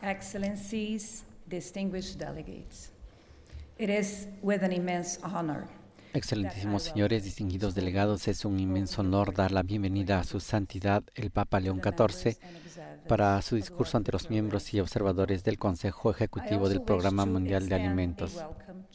Excellencies, distinguished delegates, it is with an immense honor. Excelentísimos señores, distinguidos delegados, es un inmenso honor dar la bienvenida a su santidad, el Papa León XIV, para su discurso ante los miembros y observadores del Consejo Ejecutivo del Programa Mundial de Alimentos.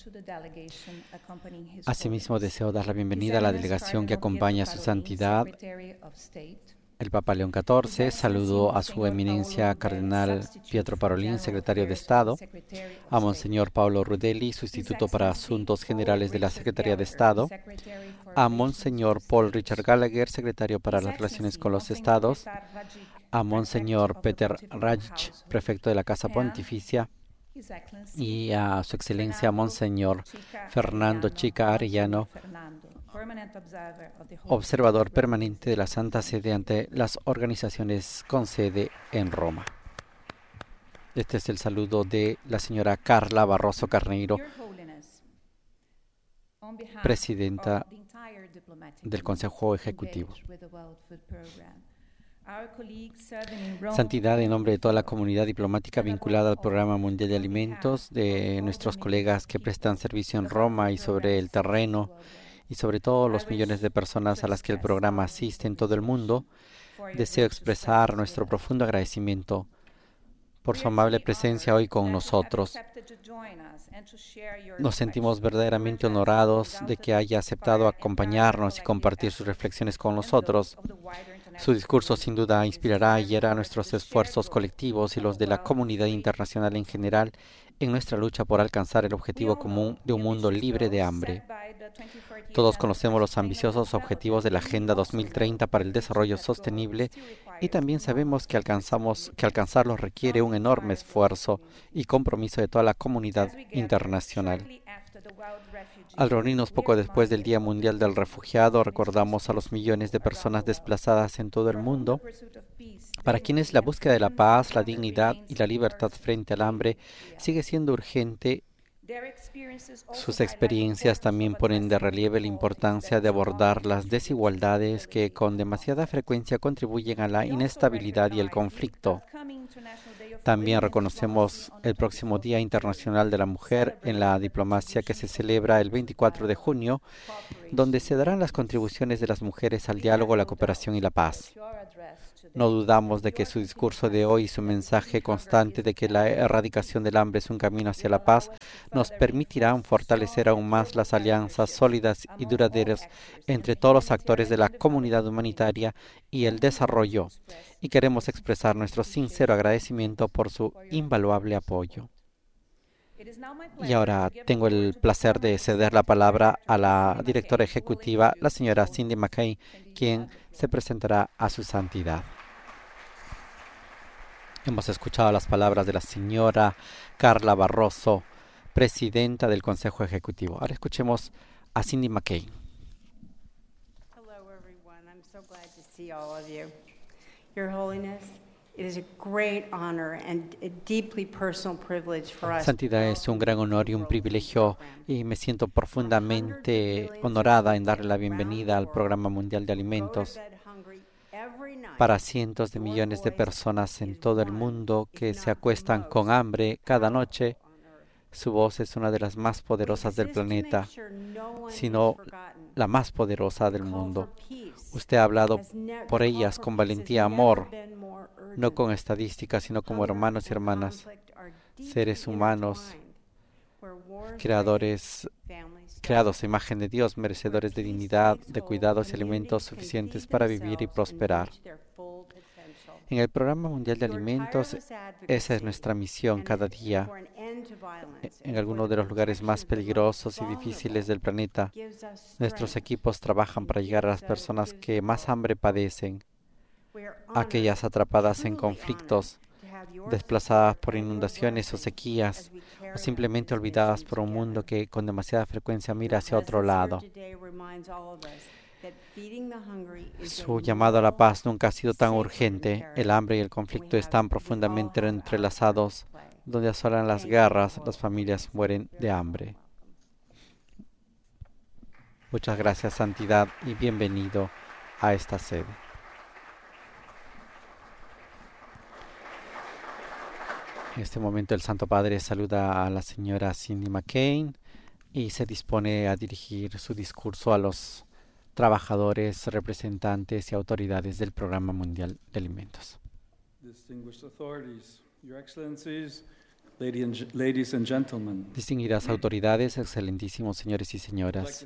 Asimismo, deseo dar la bienvenida a la delegación que acompaña a su santidad, el Papa León XIV. Saludo a su eminencia Cardenal Pietro Parolin, secretario de Estado, a Monseñor Paolo Rudelli, sustituto para Asuntos Generales de la Secretaría de Estado, a Monseñor Paul Richard Gallagher, secretario para las Relaciones con los Estados, a Monseñor Peter Rajic, prefecto de la Casa Pontificia, y a Su Excelencia Monseñor Fernando Chica Arellano, observador permanente de la Santa Sede ante las organizaciones con sede en Roma. Este es el saludo de la señora Carla Barroso Carneiro, presidenta del Consejo Ejecutivo. Santidad, en nombre de toda la comunidad diplomática vinculada al Programa Mundial de Alimentos, de nuestros colegas que prestan servicio en Roma y sobre el terreno, y sobre todo los millones de personas a las que el programa asiste en todo el mundo, deseo expresar nuestro profundo agradecimiento por su amable presencia hoy con nosotros. Nos sentimos verdaderamente honorados de que haya aceptado acompañarnos y compartir sus reflexiones con nosotros. Su discurso sin duda inspirará y guiará nuestros esfuerzos colectivos y los de la comunidad internacional en general en nuestra lucha por alcanzar el objetivo común de un mundo libre de hambre. Todos conocemos los ambiciosos objetivos de la Agenda 2030 para el Desarrollo Sostenible y también sabemos que alcanzarlos requiere un enorme esfuerzo y compromiso de toda la comunidad internacional. Al reunirnos poco después del Día Mundial del Refugiado, recordamos a los millones de personas desplazadas en todo el mundo, para quienes la búsqueda de la paz, la dignidad y la libertad frente al hambre sigue siendo urgente. Sus experiencias también ponen de relieve la importancia de abordar las desigualdades que con demasiada frecuencia contribuyen a la inestabilidad y el conflicto. También reconocemos el próximo Día Internacional de la Mujer en la Diplomacia, que se celebra el 24 de junio, donde se darán las contribuciones de las mujeres al diálogo, la cooperación y la paz. No dudamos de que su discurso de hoy y su mensaje constante de que la erradicación del hambre es un camino hacia la paz nos permitirán fortalecer aún más las alianzas sólidas y duraderas entre todos los actores de la comunidad humanitaria y el desarrollo, y queremos expresar nuestro sincero agradecimiento por su invaluable apoyo. Y ahora tengo el placer de ceder la palabra a la directora ejecutiva, la señora Cindy McCain, quien se presentará a su santidad. Hemos escuchado las palabras de la señora Carla Barroso, presidenta del Consejo Ejecutivo. Ahora escuchemos a Cindy McCain. Hello everyone. I'm so glad to see all of you. Your Holiness, it is a great honor and a deeply personal privilege for us. Santidad, es un gran honor y un privilegio, y me siento profundamente honorada en darle la bienvenida al Programa Mundial de Alimentos para cientos de millones de personas en todo el mundo que se acuestan con hambre cada noche. Su voz es una de las más poderosas del planeta, sino la más poderosa del mundo. Usted ha hablado por ellas con valentía, amor, no con estadísticas, sino como hermanos y hermanas, seres humanos, creados a imagen de Dios, merecedores de dignidad, de cuidados y alimentos suficientes para vivir y prosperar. En el Programa Mundial de Alimentos, esa es nuestra misión cada día. En algunos de los lugares más peligrosos y difíciles del planeta, nuestros equipos trabajan para llegar a las personas que más hambre padecen, aquellas atrapadas en conflictos, desplazadas por inundaciones o sequías, o simplemente olvidadas por un mundo que con demasiada frecuencia mira hacia otro lado. Su llamado a la paz nunca ha sido tan urgente. El hambre y el conflicto están profundamente entrelazados. Donde asolan las guerras, las familias mueren de hambre. Muchas gracias, Santidad, y bienvenido a esta sede. En este momento el Santo Padre saluda a la señora Cindy McCain y se dispone a dirigir su discurso a los trabajadores, representantes y autoridades del Programa Mundial de Alimentos. Distinguished authorities, Your Excellencies, ladies and gentlemen. Distinguidas autoridades, excelentísimos señores y señoras,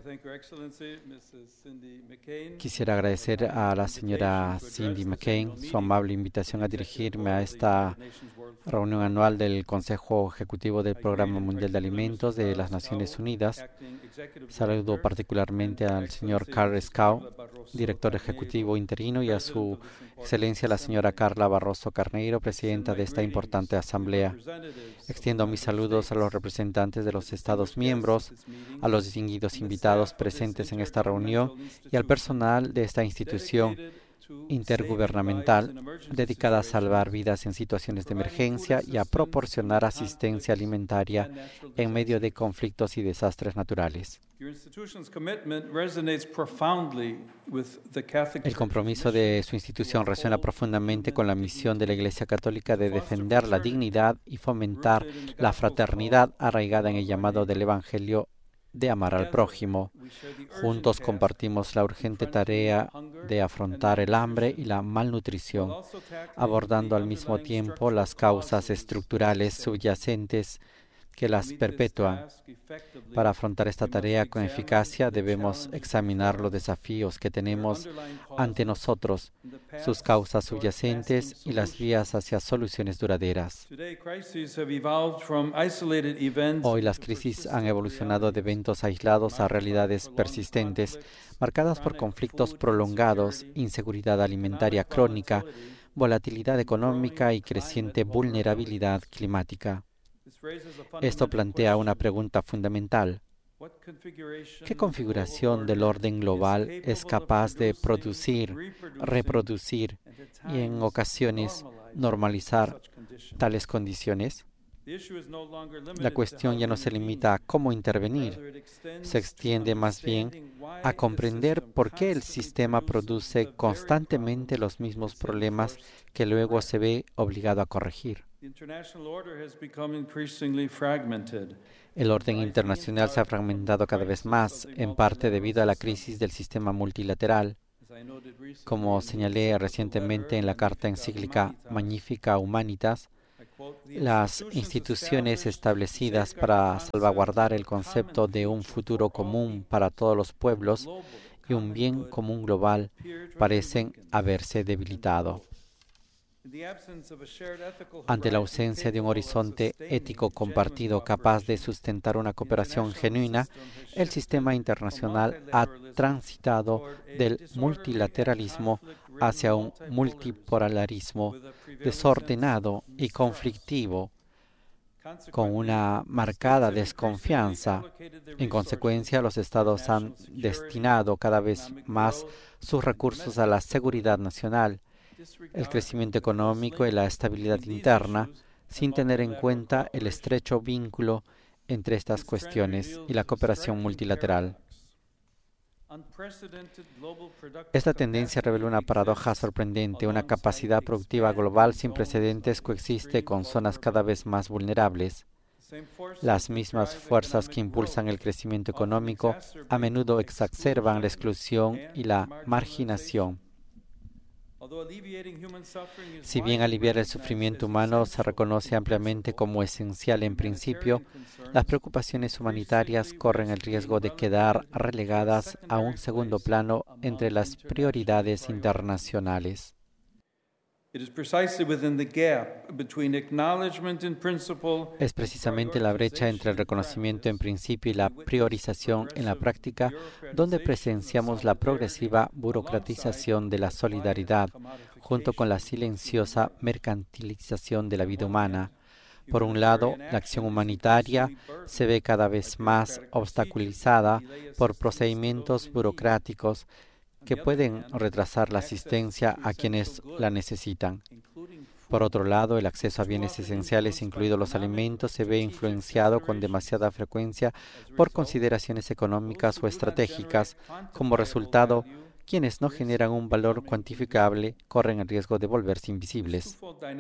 quisiera agradecer a la señora Cindy McCain su amable invitación a dirigirme a esta reunión anual del Consejo Ejecutivo del Programa Mundial de Alimentos de las Naciones Unidas. Saludo particularmente al señor Carl Scow, director ejecutivo interino, y a su excelencia la señora Carla Barroso Carneiro, presidenta de esta importante asamblea. Extiendo mis saludos a los representantes de los Estados miembros, a los distinguidos invitados presentes en esta reunión y al personal de esta institución intergubernamental dedicada a salvar vidas en situaciones de emergencia y a proporcionar asistencia alimentaria en medio de conflictos y desastres naturales. El compromiso de su institución resuena profundamente con la misión de la Iglesia Católica de defender la dignidad y fomentar la fraternidad arraigada en el llamado del Evangelio de amar al prójimo. Juntos compartimos la urgente tarea de afrontar el hambre y la malnutrición, abordando al mismo tiempo las causas estructurales subyacentes que las perpetúan. Para afrontar esta tarea con eficacia debemos examinar los desafíos que tenemos ante nosotros, sus causas subyacentes y las vías hacia soluciones duraderas. Hoy las crisis han evolucionado de eventos aislados a realidades persistentes, marcadas por conflictos prolongados, inseguridad alimentaria crónica, volatilidad económica y creciente vulnerabilidad climática. Esto plantea una pregunta fundamental. ¿Qué configuración del orden global es capaz de producir, reproducir y en ocasiones normalizar tales condiciones? La cuestión ya no se limita a cómo intervenir, se extiende más bien a comprender por qué el sistema produce constantemente los mismos problemas que luego se ve obligado a corregir. El orden internacional se ha fragmentado cada vez más, en parte debido a la crisis del sistema multilateral. Como señalé recientemente en la carta encíclica Magnificat Humanitas, las instituciones establecidas para salvaguardar el concepto de un futuro común para todos los pueblos y un bien común global parecen haberse debilitado. Ante la ausencia de un horizonte ético compartido capaz de sustentar una cooperación genuina, el sistema internacional ha transitado del multilateralismo hacia un multipolarismo desordenado y conflictivo, con una marcada desconfianza. En consecuencia, los estados han destinado cada vez más sus recursos a la seguridad nacional, el crecimiento económico y la estabilidad interna, sin tener en cuenta el estrecho vínculo entre estas cuestiones y la cooperación multilateral. Esta tendencia revela una paradoja sorprendente. Una capacidad productiva global sin precedentes coexiste con zonas cada vez más vulnerables. Las mismas fuerzas que impulsan el crecimiento económico a menudo exacerban la exclusión y la marginación. Si bien aliviar el sufrimiento humano se reconoce ampliamente como esencial en principio, las preocupaciones humanitarias corren el riesgo de quedar relegadas a un segundo plano entre las prioridades internacionales. Es precisamente la brecha entre el reconocimiento en principio y la priorización en la práctica donde presenciamos la progresiva burocratización de la solidaridad, junto con la silenciosa mercantilización de la vida humana. Por un lado, la acción humanitaria se ve cada vez más obstaculizada por procedimientos burocráticos que pueden retrasar la asistencia a quienes la necesitan. Por otro lado, el acceso a bienes esenciales, incluidos los alimentos, se ve influenciado con demasiada frecuencia por consideraciones económicas o estratégicas. Como resultado, quienes no generan un valor cuantificable corren el riesgo de volverse invisibles.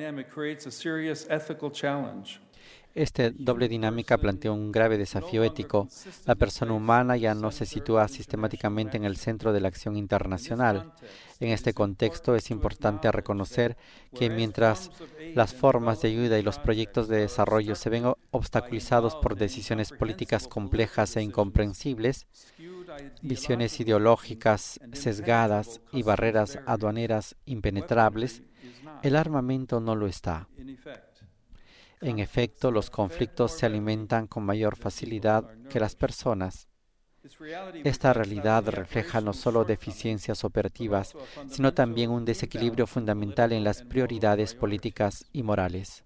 Esta doble dinámica plantea un grave desafío ético. La persona humana ya no se sitúa sistemáticamente en el centro de la acción internacional. En este contexto es importante reconocer que mientras las formas de ayuda y los proyectos de desarrollo se ven obstaculizados por decisiones políticas complejas e incomprensibles, visiones ideológicas sesgadas y barreras aduaneras impenetrables, el armamento no lo está. En efecto, los conflictos se alimentan con mayor facilidad que las personas. Esta realidad refleja no solo deficiencias operativas, sino también un desequilibrio fundamental en las prioridades políticas y morales.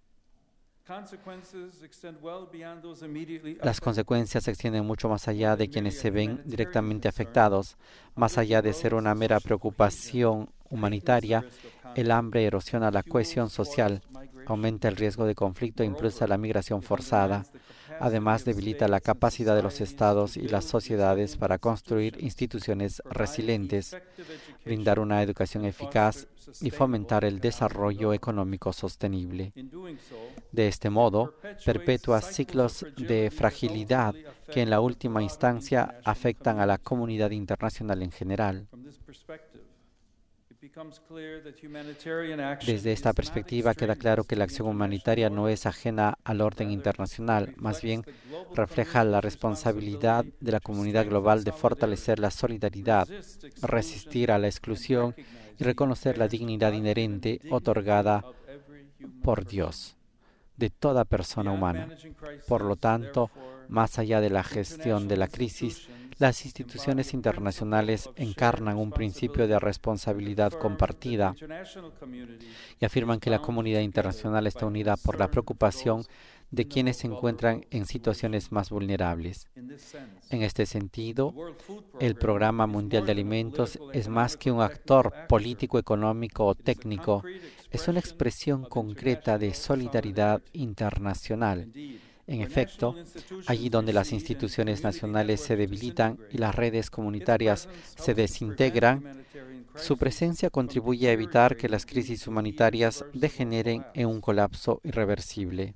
Las consecuencias se extienden mucho más allá de quienes se ven directamente afectados. Más allá de ser una mera preocupación humanitaria, el hambre erosiona la cohesión social, aumenta el riesgo de conflicto e impulsa la migración forzada. Además, debilita la capacidad de los estados y las sociedades para construir instituciones resilientes, brindar una educación eficaz y fomentar el desarrollo económico sostenible. De este modo, perpetúa ciclos de fragilidad que en la última instancia afectan a la comunidad internacional en general. Desde esta perspectiva queda claro que la acción humanitaria no es ajena al orden internacional, más bien refleja la responsabilidad de la comunidad global de fortalecer la solidaridad, resistir a la exclusión y reconocer la dignidad inherente otorgada por Dios de toda persona humana. Por lo tanto, más allá de la gestión de la crisis, las instituciones internacionales encarnan un principio de responsabilidad compartida y afirman que la comunidad internacional está unida por la preocupación de quienes se encuentran en situaciones más vulnerables. En este sentido, el Programa Mundial de Alimentos es más que un actor político, económico o técnico, es una expresión concreta de solidaridad internacional. En efecto, allí donde las instituciones nacionales se debilitan y las redes comunitarias se desintegran, su presencia contribuye a evitar que las crisis humanitarias degeneren en un colapso irreversible.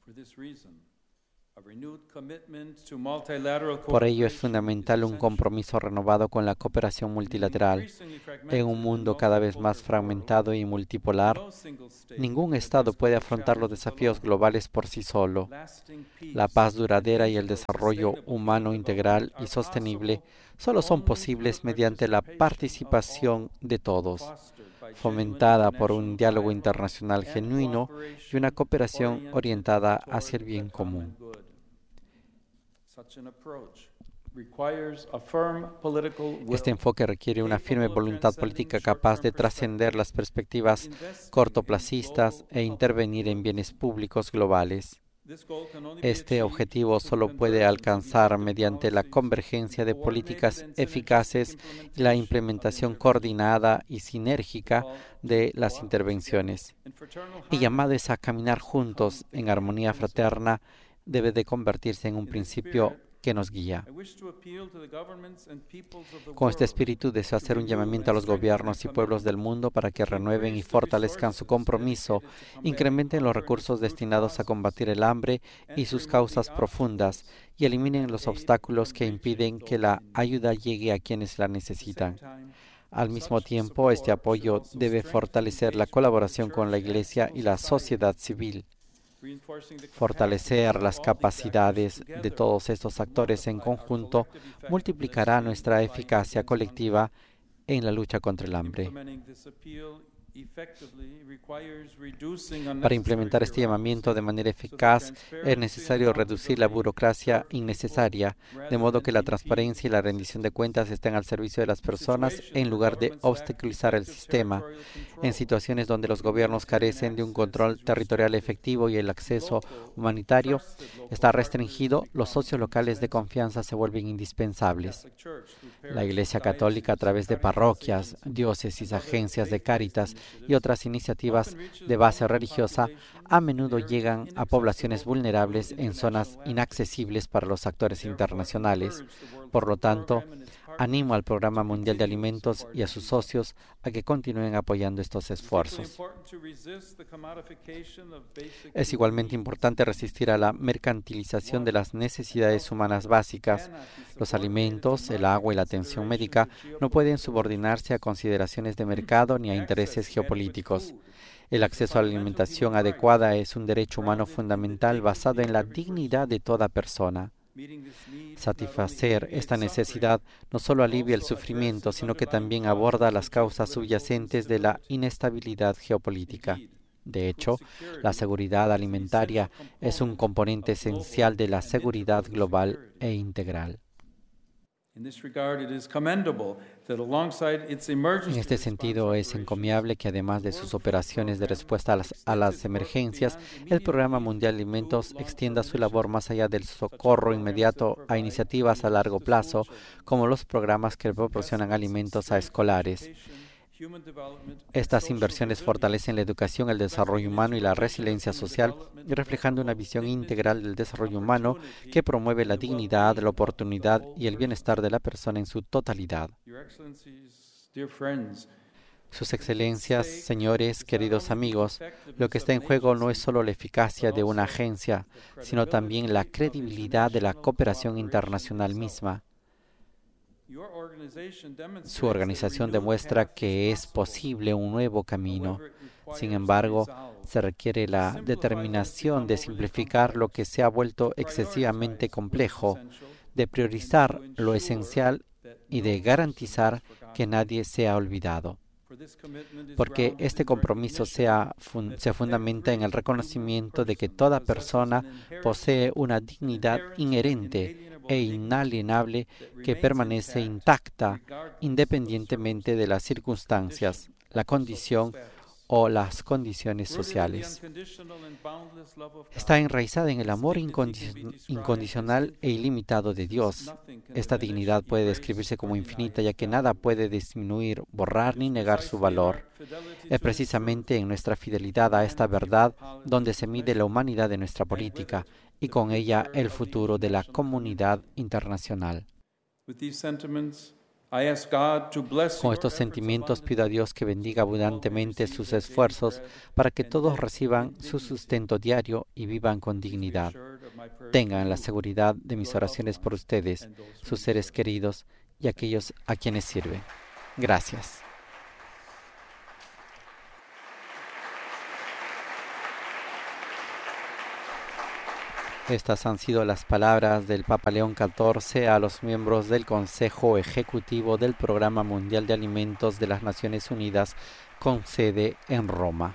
Por ello es fundamental un compromiso renovado con la cooperación multilateral. En un mundo cada vez más fragmentado y multipolar, ningún Estado puede afrontar los desafíos globales por sí solo. La paz duradera y el desarrollo humano integral y sostenible solo son posibles mediante la participación de todos, fomentada por un diálogo internacional genuino y una cooperación orientada hacia el bien común. Este enfoque requiere una firme voluntad política capaz de trascender las perspectivas cortoplacistas e intervenir en bienes públicos globales. Este objetivo solo puede alcanzar mediante la convergencia de políticas eficaces y la implementación coordinada y sinérgica de las intervenciones. El llamado es a caminar juntos en armonía fraterna debe de convertirse en un principio que nos guía. Con este espíritu deseo hacer un llamamiento a los gobiernos y pueblos del mundo para que renueven y fortalezcan su compromiso, incrementen los recursos destinados a combatir el hambre y sus causas profundas y eliminen los obstáculos que impiden que la ayuda llegue a quienes la necesitan. Al mismo tiempo, este apoyo debe fortalecer la colaboración con la Iglesia y la sociedad civil. Fortalecer las capacidades de todos estos actores en conjunto multiplicará nuestra eficacia colectiva en la lucha contra el hambre. Para implementar este llamamiento de manera eficaz es necesario reducir la burocracia innecesaria, de modo que la transparencia y la rendición de cuentas estén al servicio de las personas en lugar de obstaculizar el sistema. En situaciones donde los gobiernos carecen de un control territorial efectivo y el acceso humanitario está restringido, los socios locales de confianza se vuelven indispensables. La Iglesia Católica, a través de parroquias, diócesis, agencias de Cáritas y otras iniciativas de base religiosa, a menudo llegan a poblaciones vulnerables en zonas inaccesibles para los actores internacionales. Por lo tanto, Animo al Programa Mundial de Alimentos y a sus socios a que continúen apoyando estos esfuerzos. Es igualmente importante resistir a la mercantilización de las necesidades humanas básicas. Los alimentos, el agua y la atención médica no pueden subordinarse a consideraciones de mercado ni a intereses geopolíticos. El acceso a la alimentación adecuada es un derecho humano fundamental basado en la dignidad de toda persona. Satisfacer esta necesidad no solo alivia el sufrimiento, sino que también aborda las causas subyacentes de la inestabilidad geopolítica. De hecho, la seguridad alimentaria es un componente esencial de la seguridad global e integral. En este sentido, es encomiable que además de sus operaciones de respuesta a las emergencias, el Programa Mundial de Alimentos extienda su labor más allá del socorro inmediato a iniciativas a largo plazo, como los programas que proporcionan alimentos a escolares. Estas inversiones fortalecen la educación, el desarrollo humano y la resiliencia social, reflejando una visión integral del desarrollo humano que promueve la dignidad, la oportunidad y el bienestar de la persona en su totalidad. Sus excelencias, señores, queridos amigos, lo que está en juego no es solo la eficacia de una agencia, sino también la credibilidad de la cooperación internacional misma. Su organización demuestra que es posible un nuevo camino. Sin embargo, se requiere la determinación de simplificar lo que se ha vuelto excesivamente complejo, de priorizar lo esencial y de garantizar que nadie sea olvidado. Porque este compromiso se fundamenta en el reconocimiento de que toda persona posee una dignidad inherente e inalienable que permanece intacta independientemente de las circunstancias, la condición o las condiciones sociales. Está enraizada en el amor incondicional e ilimitado de Dios. Esta dignidad puede describirse como infinita, ya que nada puede disminuir, borrar ni negar su valor. Es precisamente en nuestra fidelidad a esta verdad donde se mide la humanidad de nuestra política y con ella el futuro de la comunidad internacional. Con estos sentimientos pido a Dios que bendiga abundantemente sus esfuerzos para que todos reciban su sustento diario y vivan con dignidad. Tengan la seguridad de mis oraciones por ustedes, sus seres queridos y aquellos a quienes sirven. Gracias. Estas han sido las palabras del Papa León XIV a los miembros del Consejo Ejecutivo del Programa Mundial de Alimentos de las Naciones Unidas con sede en Roma.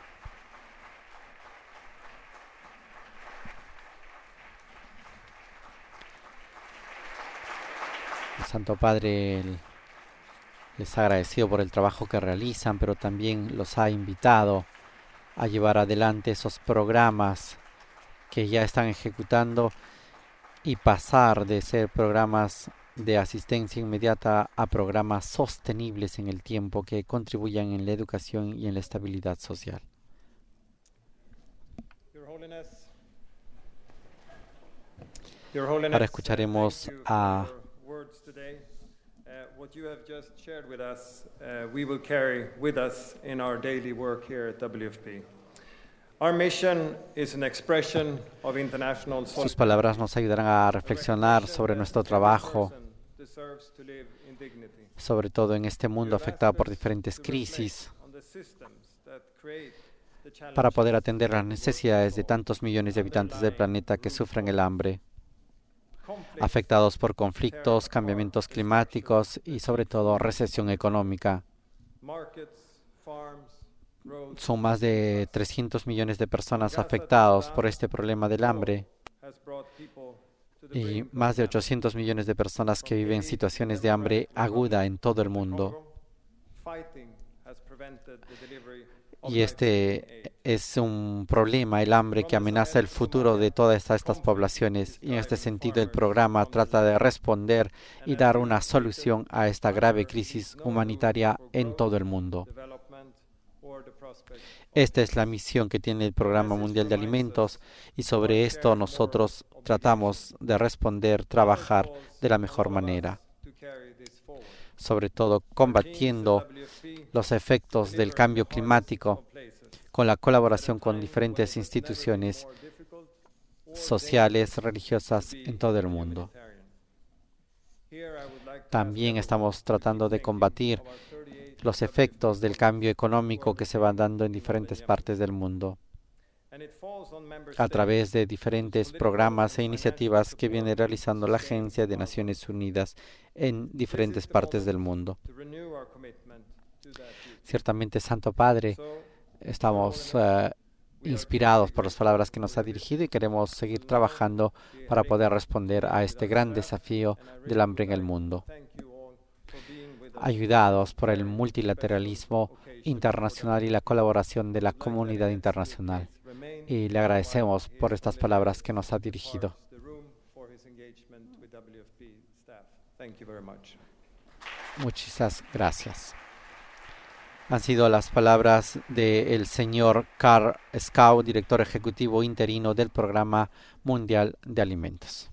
El Santo Padre les ha agradecido por el trabajo que realizan, pero también los ha invitado a llevar adelante esos programas que ya están ejecutando y pasar de ser programas de asistencia inmediata a programas sostenibles en el tiempo que contribuyan en la educación y en la estabilidad social. Ahora escucharemos a what you have just shared with us, we will carry with us in our daily work here at WFP. Sus palabras nos ayudarán a reflexionar sobre nuestro trabajo, sobre todo en este mundo afectado por diferentes crisis, para poder atender las necesidades de tantos millones de habitantes del planeta que sufren el hambre, afectados por conflictos, cambiamientos climáticos y sobre todo recesión económica. Son más de 300 millones de personas afectadas por este problema del hambre y más de 800 millones de personas que viven situaciones de hambre aguda en todo el mundo. Y este es un problema, el hambre, que amenaza el futuro de todas estas poblaciones. Y en este sentido, el programa trata de responder y dar una solución a esta grave crisis humanitaria en todo el mundo. Esta es la misión que tiene el Programa Mundial de Alimentos y sobre esto nosotros tratamos de responder, trabajar de la mejor manera. sobre todo combatiendo los efectos del cambio climático con la colaboración con diferentes instituciones sociales, religiosas en todo el mundo. También estamos tratando de combatir los efectos del cambio económico que se van dando en diferentes partes del mundo a través de diferentes programas e iniciativas que viene realizando la Agencia de Naciones Unidas en diferentes partes del mundo. Ciertamente, Santo Padre, estamos inspirados por las palabras que nos ha dirigido y queremos seguir trabajando para poder responder a este gran desafío del hambre en el mundo, ayudados por el multilateralismo internacional y la colaboración de la comunidad internacional. Y le agradecemos por estas palabras que nos ha dirigido. Muchas gracias. Han sido las palabras del señor Carl Schau, director ejecutivo interino del Programa Mundial de Alimentos.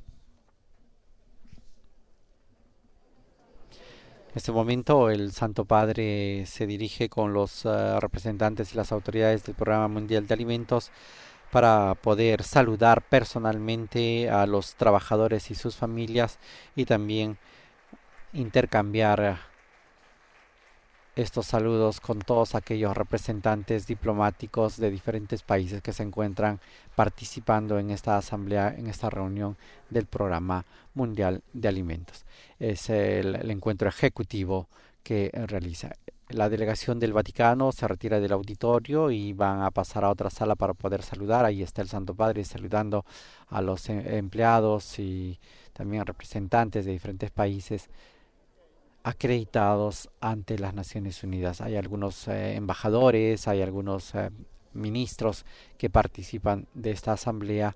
En este momento, el Santo Padre se dirige con los representantes y las autoridades del Programa Mundial de Alimentos para poder saludar personalmente a los trabajadores y sus familias y también intercambiar estos saludos con todos aquellos representantes diplomáticos de diferentes países que se encuentran participando en esta asamblea, en esta reunión del Programa Mundial de Alimentos. Es el encuentro ejecutivo que realiza. La delegación del Vaticano se retira del auditorio y van a pasar a otra sala para poder saludar. Ahí está el Santo Padre saludando a los empleados y también representantes de diferentes países acreditados ante las Naciones Unidas. Hay algunos embajadores, hay algunos ministros que participan de esta asamblea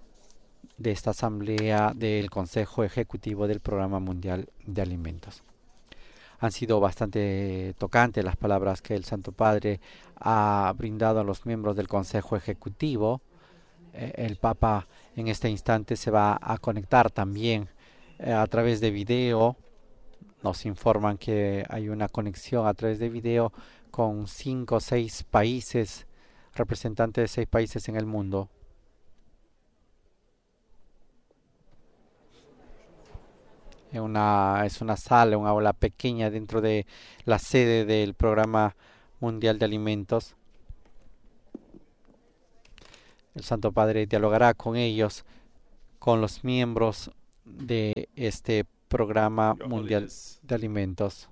del Consejo Ejecutivo del Programa Mundial de Alimentos. Han sido bastante tocantes las palabras que el Santo Padre ha brindado a los miembros del Consejo Ejecutivo. El Papa en este instante se va a conectar también a través de video. Nos informan que hay una conexión a través de video con 5 o 6 países, representantes de 6 países en el mundo. Es una sala, una aula pequeña dentro de la sede del Programa Mundial de Alimentos. El Santo Padre dialogará con ellos, con los miembros de este Programa Mundial de Alimentos.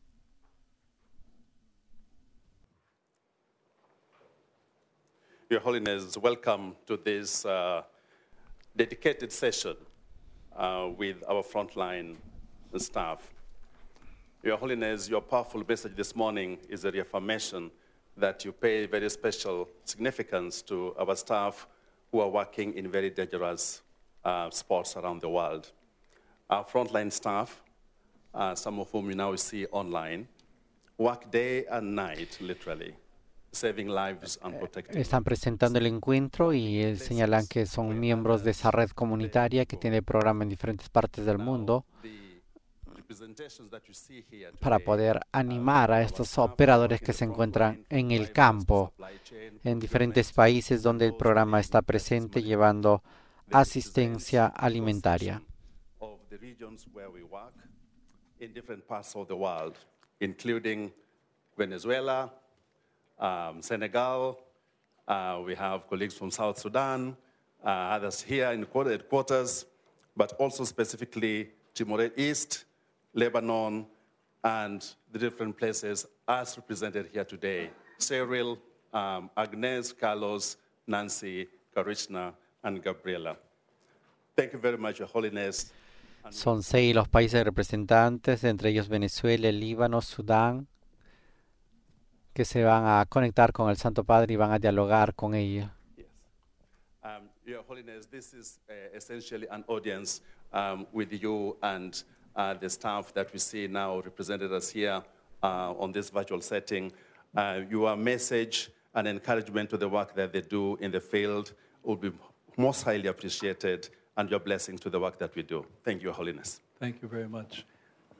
Your Holiness, welcome to this dedicated session with our frontline staff. Your Holiness, your powerful message this morning is a reaffirmation that you pay very special significance to our staff who are working in very dangerous spots around the world. Our frontline staff, some of whom you now see online, work day and night, literally, saving lives and protecting. Están presentando el encuentro y señalan que son miembros de esa red comunitaria que tiene programa en diferentes partes del mundo para poder animar a estos operadores que se encuentran en el campo, en diferentes países donde el programa está presente, llevando asistencia alimentaria. The regions where we work in different parts of the world, including Venezuela, Senegal, we have colleagues from South Sudan, others here in headquarters, but also specifically Timor East, Lebanon, and the different places as represented here today. Cyril, Agnes, Carlos, Nancy, Karishna, and Gabriela. Thank you very much, Your Holiness. Son 6 los países representantes, entre ellos Venezuela, el Líbano, Sudán, que se van a conectar con el Santo Padre y van a dialogar con ellos. Yes. Your Holiness, this is essentially an audience with you and the staff that we see now represented us here on this virtual setting. Your message and encouragement to the work that they do in the field will be most highly appreciated, and your blessing to the work that we do. Thank you, Your Holiness. Thank you very much.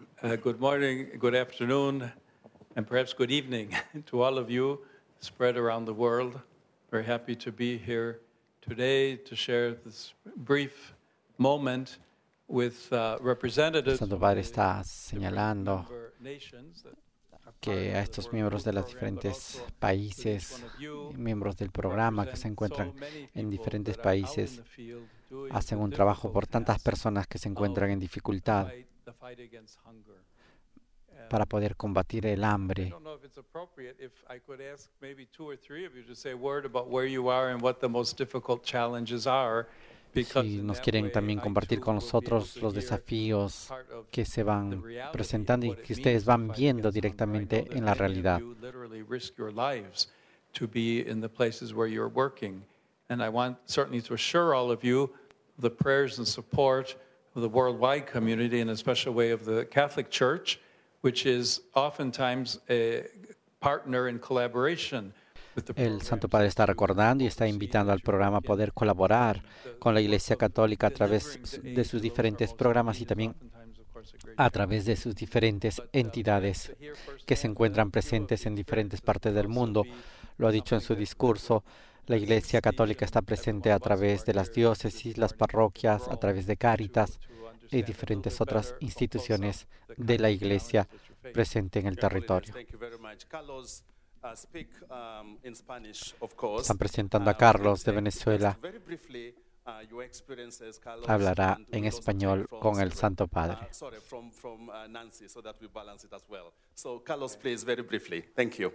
Good morning, good afternoon, and perhaps good evening to all of you spread around the world. Very happy to be here today to share this brief moment with El representatives Santo from Padre the está señalando member nations that are que part a of estos the miembros de los program, but diferentes also to each países, one of you miembros del programa que se represent encuentran so many en people diferentes that are out in países, the field doing hacen the un trabajo difficult por tantas task personas que se encuentran en of dificultad the fight against hunger. para poder combatir el I hambre. don't know if it's appropriate if I could ask maybe 2 or 3 of you to say a word about where you are and what the most difficult challenges are. Because Si in nos that quieren way, también I compartir too con will be able nosotros to los hear desafíos part of que se the van reality of presentando y what que it ustedes means to van fight viendo against hunger. I know directamente that en la many of realidad. you literally risk your lives to be in the places where you're working. And I want certainly to assure all of you the prayers and support of the worldwide community, in a special way of the Catholic Church, which is oftentimes a partner in collaboration with the El Santo programs Padre that está you recordando y está oversee, invitando that al you programa a work in. poder colaborar con la The Iglesia work of Católica a través delivering the de aid sus to those who are diferentes most in programas y need is también oftentimes, of course, a great a challenge. través de sus diferentes But entidades to hear que se firsthand encuentran a few of presentes the en diferentes experiences partes would del also mundo. be Lo ha dicho en something su that discurso. La would Iglesia assist each Católica está and every presente one a of us who través are de las here diócesis, this las morning to parroquias, a grow, través de Cáritas to y understand a little diferentes bit otras better from close up instituciones the de kinds la of Iglesia challenges that you face. presente en el Your Holiness, territorio. thank you very much. Carlos, speak in Spanish, of course. Están presentando a But Carlos de take Venezuela. just very briefly your experiences, Carlos, Hablará and we en will also español take from con el Cyril. Santo Padre. Sorry, from Nancy, so that we balance it as well. So, Carlos, please, very briefly. Thank you.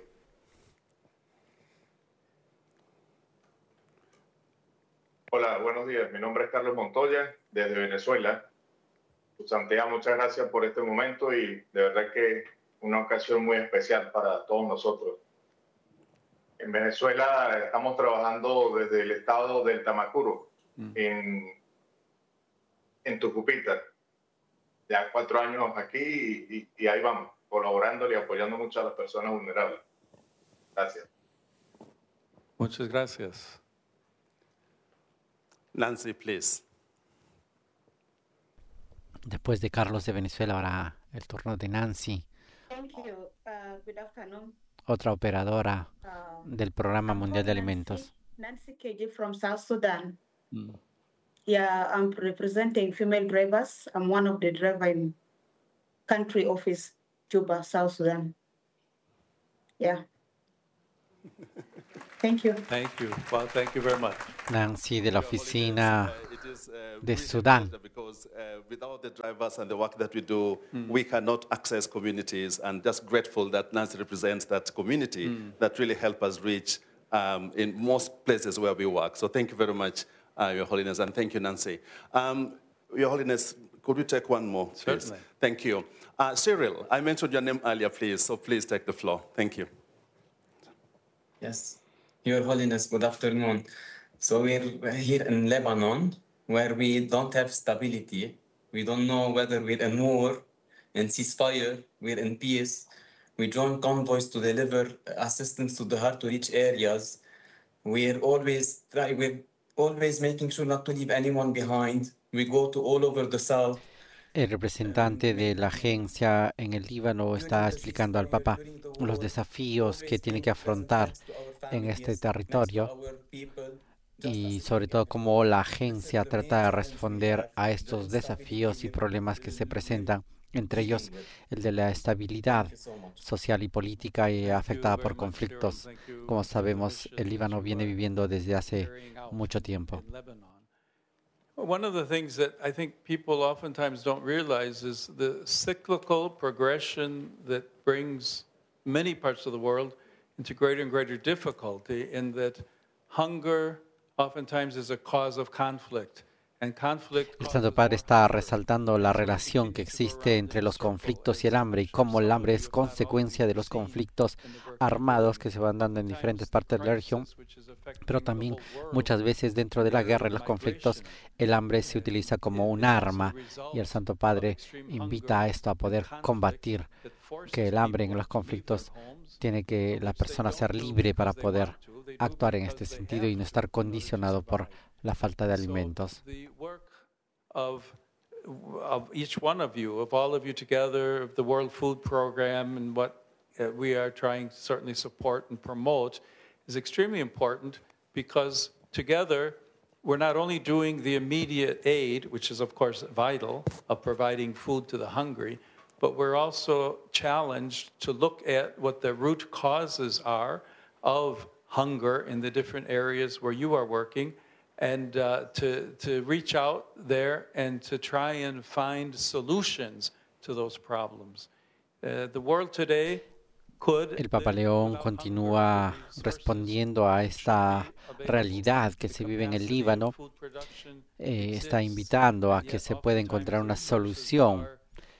Hola, buenos días. Mi nombre es Carlos Montoya, desde Venezuela. Santiago, muchas gracias por este momento y de verdad que una ocasión muy especial para todos nosotros. En Venezuela estamos trabajando desde el estado del Tamacuro, en Tucupita. Ya 4 años aquí y ahí vamos, colaborando y apoyando mucho a las personas vulnerables. Gracias. Muchas gracias. Nancy, please. Después de Carlos de Venezuela, ahora el turno de Nancy, Thank you. Good afternoon. otra operadora Um, del Programa I'm Mundial de called Alimentos. Nancy KG from South Sudan. Yeah, I'm representing female drivers. I'm one of the driver in country office, Juba, South Sudan. Yeah. Thank you. Thank you. Well, thank you very much. Nancy de la Your Holiness, oficina it is, de really Sudán. important because without the drivers and the work that we do, we cannot access communities. And just grateful that Nancy represents that community that really help us reach in most places where we work. So thank you very much, Your Holiness, and thank you, Nancy. Your Holiness, could we take one more, please? Certainly. Thank you. Cyril, I mentioned your name earlier, please, so please take the floor. Thank you. Yes, Your Holiness, good afternoon. So we're here in Lebanon, where we don't have stability. We don't know whether we're in war, in ceasefire, we're in peace. We join convoys to deliver assistance to the hard-to-reach areas. We're always making sure not to leave anyone behind. We go to all over the south. El representante de la agencia en el Líbano está explicando al Papa los desafíos que tiene que afrontar en este territorio y sobre todo cómo la agencia trata de responder a estos desafíos y problemas que se presentan, entre ellos el de la estabilidad social y política afectada por conflictos. Como sabemos, el Líbano viene viviendo desde hace mucho tiempo. One of the things that I think people oftentimes don't realize is the cyclical progression that brings many parts of the world into greater and greater difficulty, in that hunger oftentimes is a cause of conflict. And conflict El Santo Padre está resaltando la relación que existe entre los conflictos y el hambre y cómo el hambre es consecuencia de los conflictos armados que se van dando en diferentes partes de la región, pero también muchas veces dentro de la guerra y los conflictos el hambre se utiliza como un arma y el Santo Padre invita a esto, a poder combatir que el hambre en los conflictos tiene que la persona ser libre para poder actuar en este sentido y no estar condicionado por la falta de alimentos. of each one of you, of all of you together, of the World Food Program and what we are trying to certainly support and promote is extremely important, because together we're not only doing the immediate aid, which is of course vital, of providing food to the hungry, but we're also challenged to look at what the root causes are of hunger in the different areas where you are working, and to reach out there and to try and find solutions to those problems. The world today could El Papa León continúa respondiendo a esta realidad que se vive en el Líbano. Está invitando a que se pueda encontrar una solución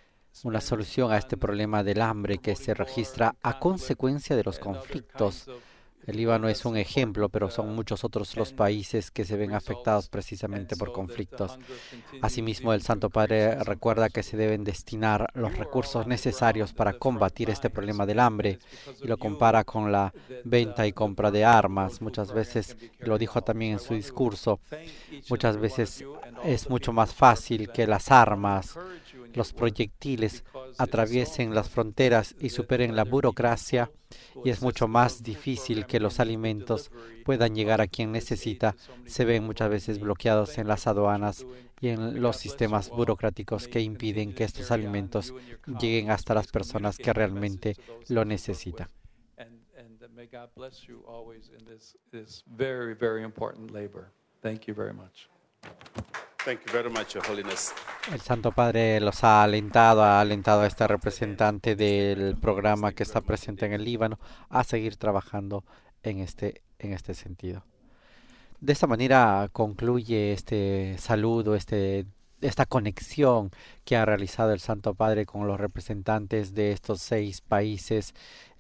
a este problema del hambre que se registra a consecuencia de los conflictos. El Líbano es un ejemplo, pero son muchos otros los países que se ven afectados precisamente por conflictos. Asimismo, el Santo Padre recuerda que se deben destinar los recursos necesarios para combatir este problema del hambre, y lo compara con la venta y compra de armas. Muchas veces, lo dijo también en su discurso, muchas veces es mucho más fácil que las armas, los proyectiles atraviesen las fronteras y superen la burocracia, y es mucho más difícil que los alimentos puedan llegar a quien necesita. Se ven muchas veces bloqueados en las aduanas y en los sistemas burocráticos que impiden que estos alimentos lleguen hasta las personas que realmente lo necesitan. May God bless you always in this very, very important labor. Thank you very much. Thank you very much, Your Holiness. El Santo Padre los ha alentado a este representante del programa que está presente en el Líbano a seguir trabajando en este sentido. De esta manera concluye este saludo, esta conexión que ha realizado el Santo Padre con los representantes de estos 6 países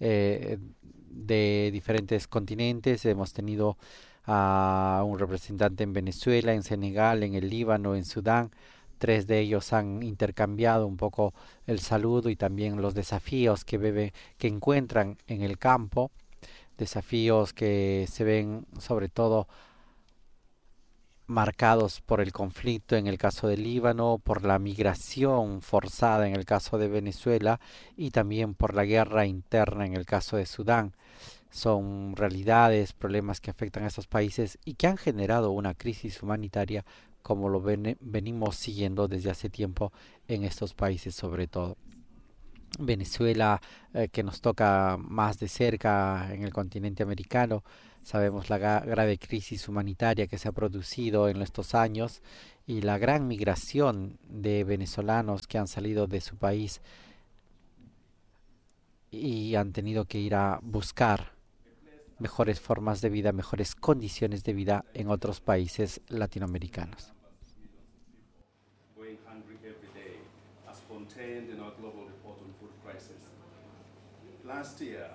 de diferentes continentes. Hemos tenido a un representante en Venezuela, en Senegal, en el Líbano, en Sudán. 3 de ellos han intercambiado un poco el saludo y también los desafíos que encuentran en el campo, desafíos que se ven sobre todo marcados por el conflicto en el caso del Líbano, por la migración forzada en el caso de Venezuela y también por la guerra interna en el caso de Sudán. Son realidades, problemas que afectan a estos países y que han generado una crisis humanitaria como lo venimos siguiendo desde hace tiempo en estos países sobre todo. Venezuela, que nos toca más de cerca en el continente americano, sabemos la grave crisis humanitaria que se ha producido en estos años y la gran migración de venezolanos que han salido de su país y han tenido que ir a buscar mejores formas de vida, mejores condiciones de vida en otros países latinoamericanos. Going hungry every day, as contained in our global report on food crisis. Last year,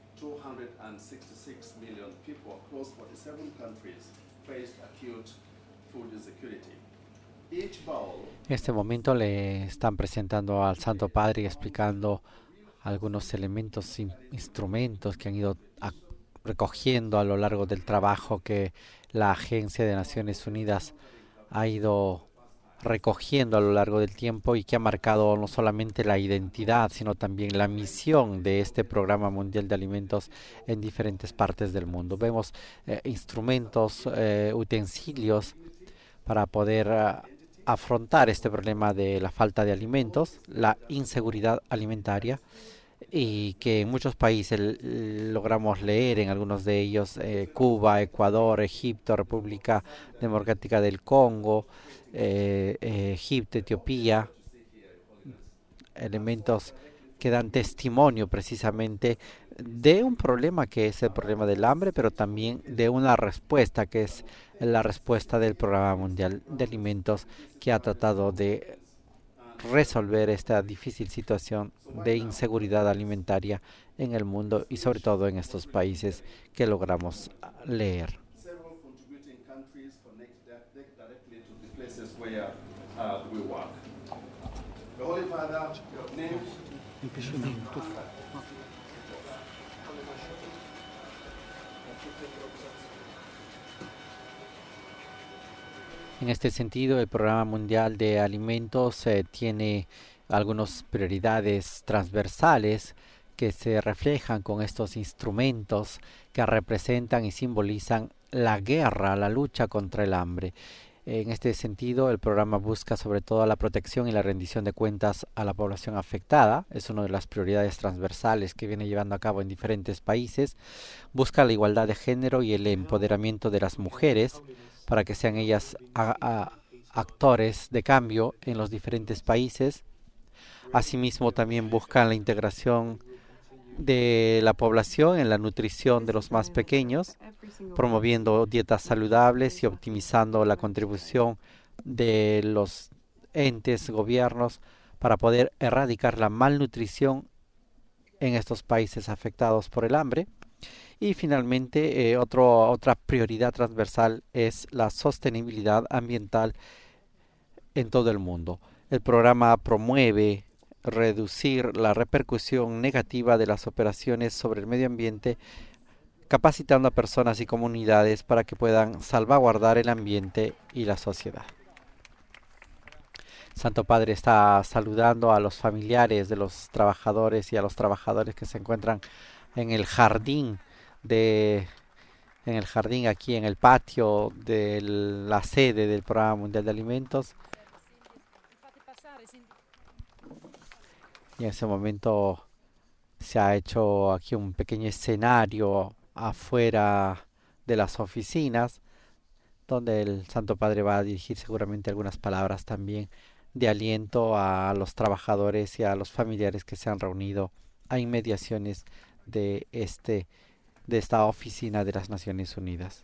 266 million people across 47 countries faced acute food insecurity. En este momento le están presentando al Santo Padre y explicando algunos elementos, instrumentos que han ido recogiendo a lo largo del trabajo que la Agencia de Naciones Unidas ha ido recogiendo a lo largo del tiempo y que ha marcado no solamente la identidad, sino también la misión de este Programa Mundial de Alimentos en diferentes partes del mundo. Vemos instrumentos, utensilios para poder afrontar este problema de la falta de alimentos, la inseguridad alimentaria, y que en muchos países logramos leer, en algunos de ellos Cuba, Ecuador, Egipto, República Democrática del Congo, Egipto, Etiopía, elementos que dan testimonio precisamente de un problema que es el problema del hambre, pero también de una respuesta que es la respuesta del Programa Mundial de Alimentos, que ha tratado de resolver esta difícil situación de inseguridad alimentaria en el mundo y sobre todo en estos países que logramos leer. En este sentido, el Programa Mundial de Alimentos tiene algunas prioridades transversales que se reflejan con estos instrumentos que representan y simbolizan la guerra, la lucha contra el hambre. En este sentido, el programa busca sobre todo la protección y la rendición de cuentas a la población afectada. Es una de las prioridades transversales que viene llevando a cabo en diferentes países. Busca la igualdad de género y el empoderamiento de las mujeres para que sean ellas actores de cambio en los diferentes países. Asimismo, también buscan la integración de la población en la nutrición de los más pequeños, promoviendo dietas saludables y optimizando la contribución de los entes, gobiernos, para poder erradicar la malnutrición en estos países afectados por el hambre. Y finalmente, otra prioridad transversal es la sostenibilidad ambiental en todo el mundo. El programa promueve reducir la repercusión negativa de las operaciones sobre el medio ambiente, capacitando a personas y comunidades para que puedan salvaguardar el ambiente y la sociedad. Santo Padre está saludando a los familiares de los trabajadores y a los trabajadores que se encuentran en el jardín aquí en el patio de la sede del Programa Mundial de Alimentos. Y en ese momento se ha hecho aquí un pequeño escenario afuera de las oficinas, donde el Santo Padre va a dirigir seguramente algunas palabras también de aliento a los trabajadores y a los familiares que se han reunido a inmediaciones de esta oficina de las Naciones Unidas.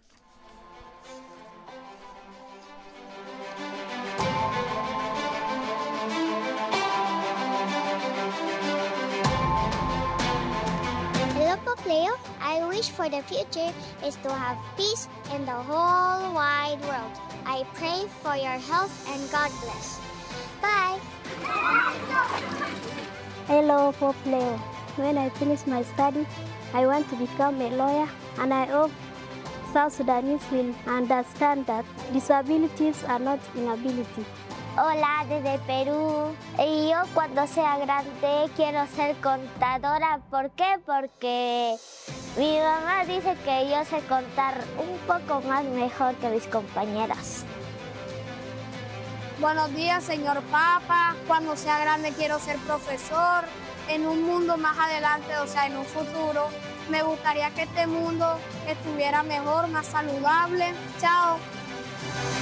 Leo, I wish for the future is to have peace in the whole wide world. I pray for your health and God bless. Bye. Hello, Pope Leo. When I finish my study, I want to become a lawyer, and I hope South Sudanese will understand that disabilities are not inability. Hola, desde Perú. Y yo cuando sea grande quiero ser contadora. ¿Por qué? Porque mi mamá dice que yo sé contar un poco más mejor que mis compañeras. Buenos días, señor Papa. Cuando sea grande quiero ser profesor. En un mundo más adelante, o sea, en un futuro, me gustaría que este mundo estuviera mejor, más saludable. Chao.